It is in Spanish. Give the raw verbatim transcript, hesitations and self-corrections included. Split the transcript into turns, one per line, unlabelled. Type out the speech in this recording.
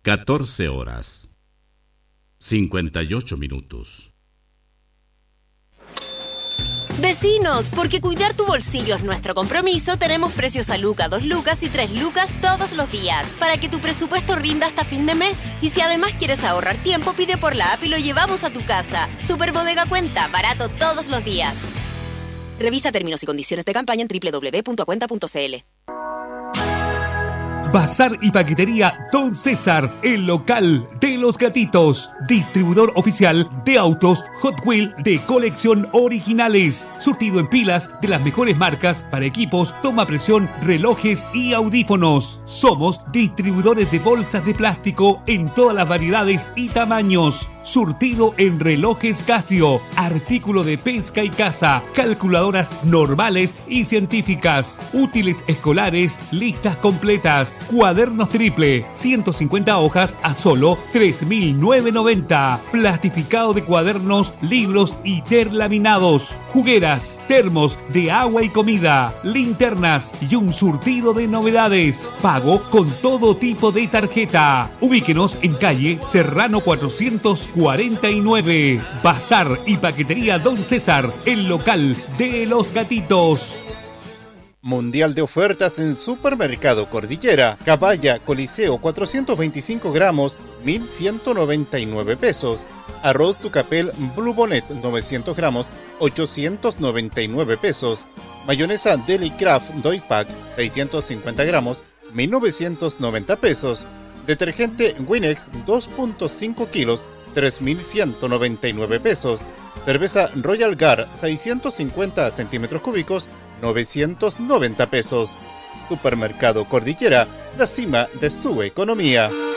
catorce horas, cincuenta y ocho minutos.
Vecinos, porque cuidar tu bolsillo es nuestro compromiso, tenemos precios a Luca, dos lucas y tres lucas todos los días, para que tu presupuesto rinda hasta fin de mes. Y si además quieres ahorrar tiempo, pide por la app y lo llevamos a tu casa. Super Bodega Cuenta, barato todos los días. Revisa términos y condiciones de campaña en doble u doble u doble u punto acuenta punto c l.
Bazar y Paquetería Don César, el local de los gatitos. Distribuidor oficial de autos Hot Wheel de colección originales. Surtido en pilas de las mejores marcas para equipos, toma presión, relojes y audífonos. Somos distribuidores de bolsas de plástico en todas las variedades y tamaños. Surtido en relojes Casio, artículo de pesca y caza, calculadoras normales y científicas, útiles escolares, listas completas, cuadernos triple, ciento cincuenta hojas a solo tres mil novecientos noventa, plastificado de cuadernos, libros y terlaminados, jugueras, termos de agua y comida, linternas y un surtido de novedades. Pago con todo tipo de tarjeta. Ubíquenos en calle Serrano cuatrocientos cuarenta y nueve. Bazar y Paquetería Don César, el local de los gatitos.
Mundial de ofertas en Supermercado Cordillera. Caballa Coliseo cuatrocientos veinticinco gramos, mil ciento noventa y nueve pesos. Arroz Tucapel Blue Bonnet novecientos gramos, ochocientos noventa y nueve pesos. Mayonesa Deli Craft Doy Pack seiscientos cincuenta gramos, mil novecientos noventa pesos. Detergente Winnex dos punto cinco kilos, tres mil ciento noventa y nueve pesos. Cerveza Royal Guard seiscientos cincuenta centímetros cúbicos, novecientos noventa pesos. Supermercado Cordillera, la cima de su economía.